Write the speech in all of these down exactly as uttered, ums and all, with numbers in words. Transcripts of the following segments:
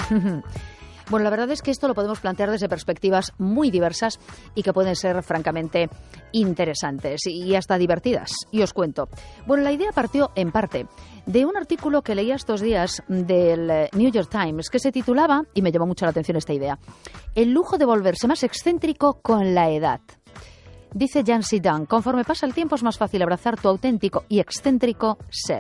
Bueno, la verdad es que esto lo podemos plantear desde perspectivas muy diversas y que pueden ser francamente interesantes y hasta divertidas. Y os cuento. Bueno, la idea partió en parte de un artículo que leía estos días del New York Times que se titulaba, y me llamó mucho la atención esta idea, El lujo de volverse más excéntrico con la edad. Dice Jancy Dunn, conforme pasa el tiempo es más fácil abrazar tu auténtico y excéntrico ser.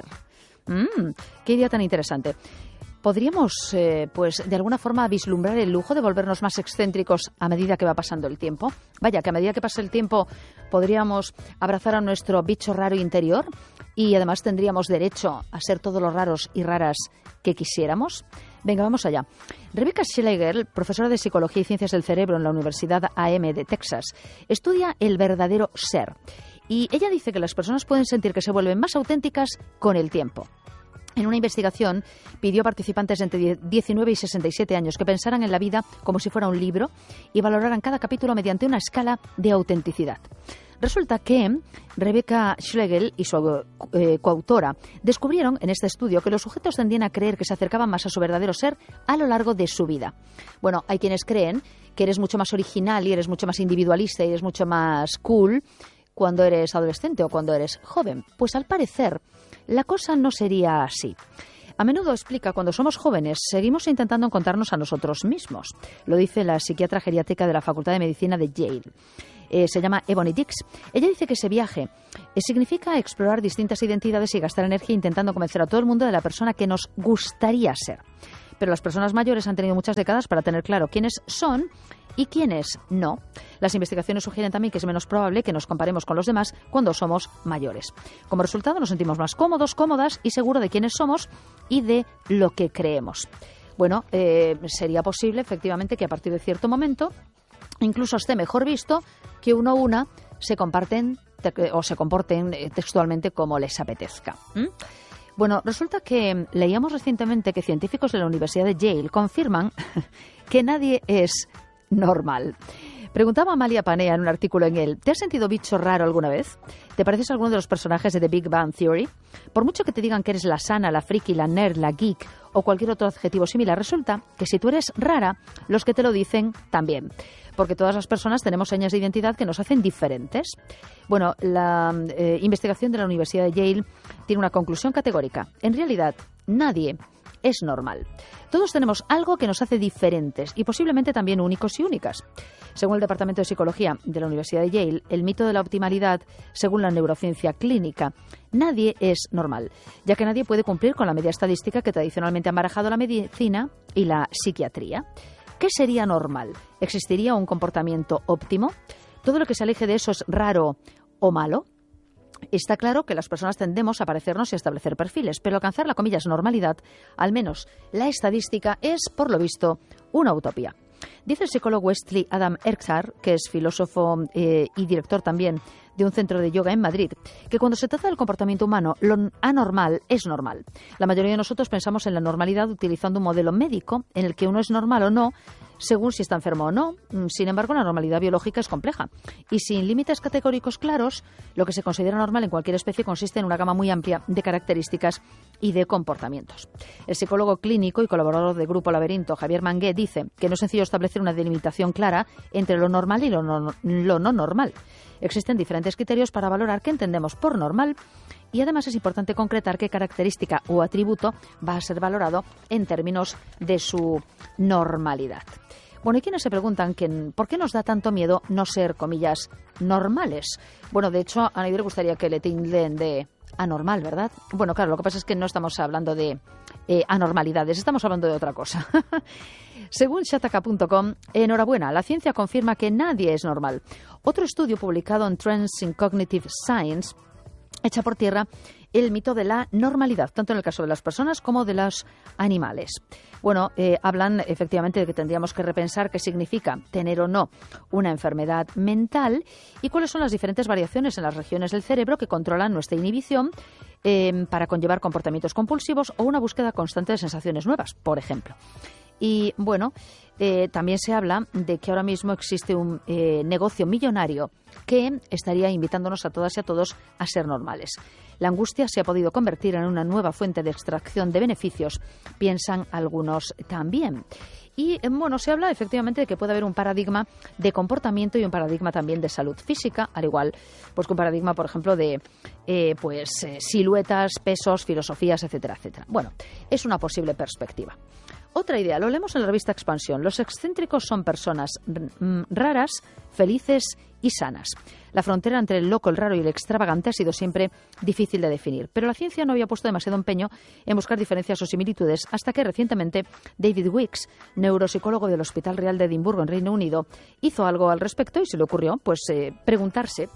Mm, qué idea tan interesante. ¿Podríamos, eh, pues, de alguna forma vislumbrar el lujo de volvernos más excéntricos a medida que va pasando el tiempo? Vaya, que a medida que pasa el tiempo podríamos abrazar a nuestro bicho raro interior y además tendríamos derecho a ser todos los raros y raras que quisiéramos. Venga, vamos allá. Rebecca Schlegel, profesora de Psicología y Ciencias del Cerebro en la Universidad A M de Texas, estudia el verdadero ser. Y ella dice que las personas pueden sentir que se vuelven más auténticas con el tiempo. En una investigación pidió a participantes entre diecinueve y sesenta y siete años que pensaran en la vida como si fuera un libro y valoraran cada capítulo mediante una escala de autenticidad. Resulta que Rebecca Schlegel y su eh, coautora descubrieron en este estudio que los sujetos tendían a creer que se acercaban más a su verdadero ser a lo largo de su vida. Bueno, hay quienes creen que eres mucho más original y eres mucho más individualista y eres mucho más cool cuando eres adolescente o cuando eres joven. Pues al parecer la cosa no sería así. A menudo explica, cuando somos jóvenes, seguimos intentando encontrarnos a nosotros mismos. Lo dice la psiquiatra geriátrica de la Facultad de Medicina de Yale. Eh, se llama Ebony Dix. Ella dice que ese viaje eh, significa explorar distintas identidades y gastar energía intentando convencer a todo el mundo de la persona que nos gustaría ser. Pero las personas mayores han tenido muchas décadas para tener claro quiénes son y quiénes no. Las investigaciones sugieren también que es menos probable que nos comparemos con los demás cuando somos mayores. Como resultado, nos sentimos más cómodos, cómodas y seguros de quiénes somos y de lo que creemos. Bueno, eh, sería posible, efectivamente, que a partir de cierto momento incluso esté mejor visto que uno o una se comparten te- o se comporten textualmente como les apetezca. ¿Mm? Bueno, resulta que leíamos recientemente que científicos de la Universidad de Yale confirman que nadie es normal. Preguntaba Amalia Panea en un artículo en él, ¿te has sentido bicho raro alguna vez? ¿Te pareces a alguno de los personajes de The Big Bang Theory? Por mucho que te digan que eres la sana, la friki, la nerd, la geek o cualquier otro adjetivo similar, resulta que si tú eres rara, los que te lo dicen también. Porque todas las personas tenemos señas de identidad que nos hacen diferentes. Bueno, la eh, investigación de la Universidad de Yale tiene una conclusión categórica. En realidad, nadie es normal. Todos tenemos algo que nos hace diferentes y posiblemente también únicos y únicas. Según el Departamento de Psicología de la Universidad de Yale, el mito de la optimalidad, según la neurociencia clínica, nadie es normal, ya que nadie puede cumplir con la media estadística que tradicionalmente han barajado la medicina y la psiquiatría. ¿Qué sería normal? ¿Existiría un comportamiento óptimo? ¿Todo lo que se aleje de eso es raro o malo? Está claro que las personas tendemos a parecernos y a establecer perfiles, pero alcanzar la, comillas, normalidad, al menos la estadística, es, por lo visto, una utopía. Dice el psicólogo Wesley Adam Erxar, que es filósofo eh, y director también de un centro de yoga en Madrid, que cuando se trata del comportamiento humano, lo anormal es normal. La mayoría de nosotros pensamos en la normalidad utilizando un modelo médico en el que uno es normal o no, según si está enfermo o no. Sin embargo, la normalidad biológica es compleja y sin límites categóricos claros, lo que se considera normal en cualquier especie consiste en una gama muy amplia de características y de comportamientos. El psicólogo clínico y colaborador del Grupo Laberinto, Javier Mangué, dice que no es sencillo establecer una delimitación clara entre lo normal y lo no, lo no normal. Existen diferentes criterios para valorar qué entendemos por normal y además es importante concretar qué característica o atributo va a ser valorado en términos de su normalidad. Bueno, hay quienes se preguntan que, ¿por qué nos da tanto miedo no ser, comillas, normales? Bueno, de hecho, a nadie le gustaría que le tilden de anormal, ¿verdad? Bueno, claro, lo que pasa es que no estamos hablando de eh, anormalidades, estamos hablando de otra cosa. Según Shataka punto com, enhorabuena, la ciencia confirma que nadie es normal. Otro estudio publicado en Trends in Cognitive Science echa por tierra el mito de la normalidad, tanto en el caso de las personas como de los animales. Bueno, eh, hablan efectivamente de que tendríamos que repensar qué significa tener o no una enfermedad mental y cuáles son las diferentes variaciones en las regiones del cerebro que controlan nuestra inhibición eh, para conllevar comportamientos compulsivos o una búsqueda constante de sensaciones nuevas, por ejemplo. Y bueno, eh, también se habla de que ahora mismo existe un eh, negocio millonario que estaría invitándonos a todas y a todos a ser normales. La angustia se ha podido convertir en una nueva fuente de extracción de beneficios, piensan algunos también. Y, bueno, se habla efectivamente de que puede haber un paradigma de comportamiento y un paradigma también de salud física, al igual pues que un paradigma, por ejemplo, de eh, pues eh, siluetas, pesos, filosofías, etcétera, etcétera. Bueno, es una posible perspectiva. Otra idea, lo leemos en la revista Expansión. Los excéntricos son personas raras, felices y sanas. La frontera entre el loco, el raro y el extravagante ha sido siempre difícil de definir, pero la ciencia no había puesto demasiado empeño en buscar diferencias o similitudes hasta que recientemente David Weeks, neuropsicólogo del Hospital Real de Edimburgo en Reino Unido, hizo algo al respecto y se le ocurrió pues eh, preguntarse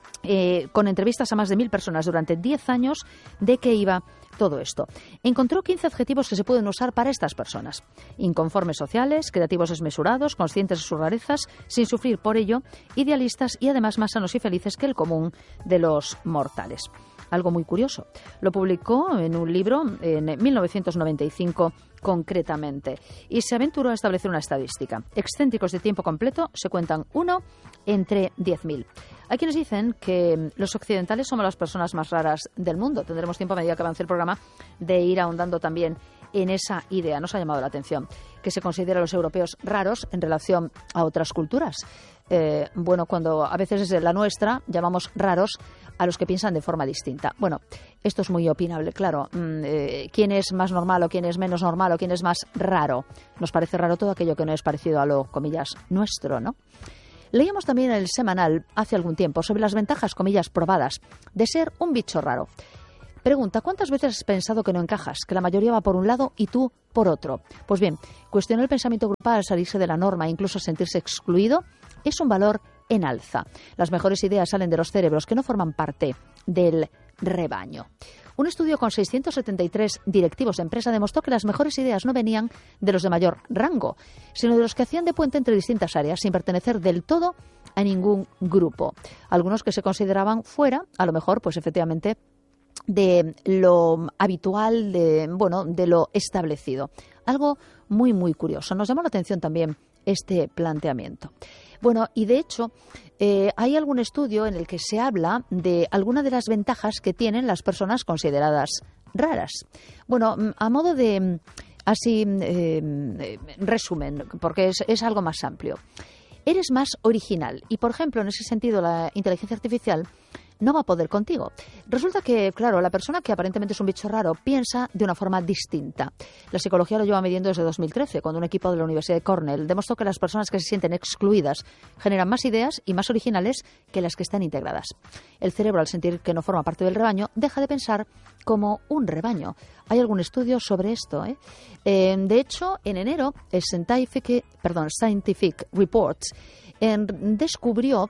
Eh, con entrevistas a más de mil personas durante diez años de qué iba todo esto. Encontró quince adjetivos que se pueden usar para estas personas: inconformes sociales, creativos desmesurados, conscientes de sus rarezas, sin sufrir por ello, idealistas y además más sanos y felices que el común de los mortales. Algo muy curioso. Lo publicó en un libro en mil novecientos noventa y cinco concretamente y se aventuró a establecer una estadística. Excéntricos de tiempo completo se cuentan uno entre diez mil. Hay quienes dicen que los occidentales somos las personas más raras del mundo. Tendremos tiempo, a medida que avance el programa, de ir ahondando también en esa idea. Nos ha llamado la atención que se considera a los europeos raros en relación a otras culturas. Eh, bueno, cuando a veces es la nuestra, llamamos raros a los que piensan de forma distinta. Bueno, esto es muy opinable, claro. Mm, eh, ¿Quién es más normal o quién es menos normal o quién es más raro? Nos parece raro todo aquello que no es parecido a lo, comillas, nuestro, ¿no? Leíamos también en el Semanal hace algún tiempo sobre las ventajas, comillas, probadas de ser un bicho raro. Pregunta, ¿cuántas veces has pensado que no encajas, que la mayoría va por un lado y tú por otro? Pues bien, cuestionar el pensamiento grupal al salirse de la norma e incluso sentirse excluido es un valor en alza. Las mejores ideas salen de los cerebros que no forman parte del rebaño. Un estudio con seiscientos setenta y tres directivos de empresa demostró que las mejores ideas no venían de los de mayor rango, sino de los que hacían de puente entre distintas áreas sin pertenecer del todo a ningún grupo. Algunos que se consideraban fuera, a lo mejor, pues efectivamente, de lo habitual, de, bueno, de lo establecido. Algo muy, muy curioso. Nos llamó la atención también este planteamiento. Bueno, y de hecho, eh, hay algún estudio en el que se habla de algunas de las ventajas que tienen las personas consideradas raras. Bueno, a modo de, así, eh, resumen, porque es, es algo más amplio. Eres más original y, por ejemplo, en ese sentido, la inteligencia artificial no va a poder contigo. Resulta que, claro, la persona que aparentemente es un bicho raro piensa de una forma distinta. La psicología lo lleva midiendo desde dos mil trece, cuando un equipo de la Universidad de Cornell demostró que las personas que se sienten excluidas generan más ideas y más originales que las que están integradas. El cerebro, al sentir que no forma parte del rebaño, deja de pensar como un rebaño. Hay algún estudio sobre esto, ¿eh? Eh, de hecho, en enero, el Scientific, perdón, Scientific Reports eh, descubrió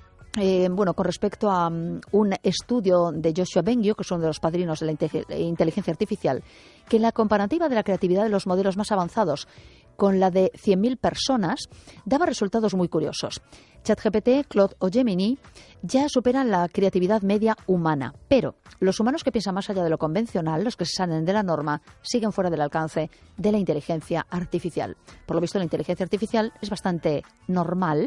Eh, bueno, con respecto a um, un estudio de Joshua Bengio, que es uno de los padrinos de la inte- inteligencia artificial, que en la comparativa de la creatividad de los modelos más avanzados con la de cien mil personas, daba resultados muy curiosos. ChatGPT, Claude o Gemini ya superan la creatividad media humana, pero los humanos que piensan más allá de lo convencional, los que se salen de la norma, siguen fuera del alcance de la inteligencia artificial. Por lo visto, la inteligencia artificial es bastante normal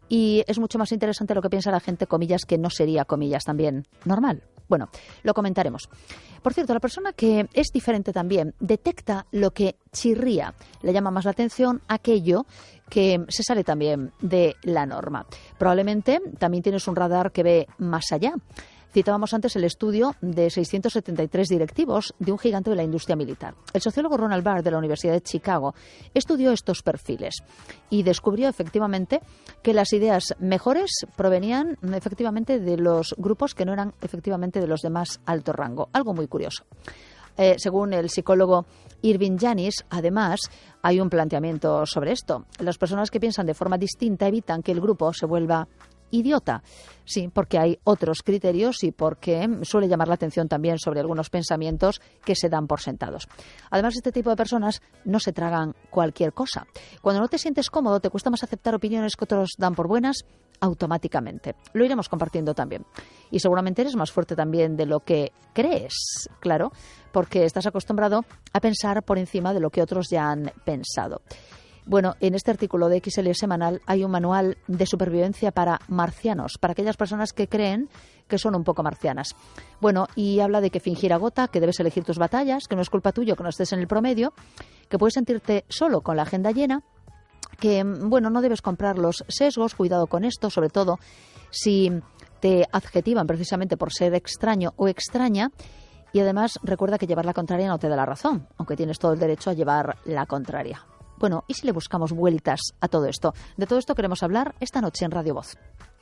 y es mucho más interesante lo que piensa la gente, comillas, que no sería, comillas, también normal. Bueno, lo comentaremos. Por cierto, la persona que es diferente también detecta lo que chirría. Le llama más la atención aquello que se sale también de la norma. Probablemente también tienes un radar que ve más allá. Citábamos antes el estudio de seiscientos setenta y tres directivos de un gigante de la industria militar. El sociólogo Ronald Barr de la Universidad de Chicago estudió estos perfiles y descubrió efectivamente que las ideas mejores provenían efectivamente de los grupos que no eran efectivamente de los de más alto rango. Algo muy curioso. Eh, según el psicólogo Irving Janis, además, hay un planteamiento sobre esto. Las personas que piensan de forma distinta evitan que el grupo se vuelva idiota. Sí, porque hay otros criterios y porque suele llamar la atención también sobre algunos pensamientos que se dan por sentados. Además, este tipo de personas no se tragan cualquier cosa. Cuando no te sientes cómodo, te cuesta más aceptar opiniones que otros dan por buenas, automáticamente. Lo iremos compartiendo también. Y seguramente eres más fuerte también de lo que crees, claro, porque estás acostumbrado a pensar por encima de lo que otros ya han pensado. Bueno, en este artículo de X L Semanal hay un manual de supervivencia para marcianos, para aquellas personas que creen que son un poco marcianas. Bueno, y habla de que fingir agota, que debes elegir tus batallas, que no es culpa tuya que no estés en el promedio, que puedes sentirte solo con la agenda llena, que, bueno, no debes comprar los sesgos, cuidado con esto, sobre todo si te adjetivan precisamente por ser extraño o extraña. Y además recuerda que llevar la contraria no te da la razón, aunque tienes todo el derecho a llevar la contraria. Bueno, ¿y si le buscamos vueltas a todo esto? De todo esto queremos hablar esta noche en Radio Voz.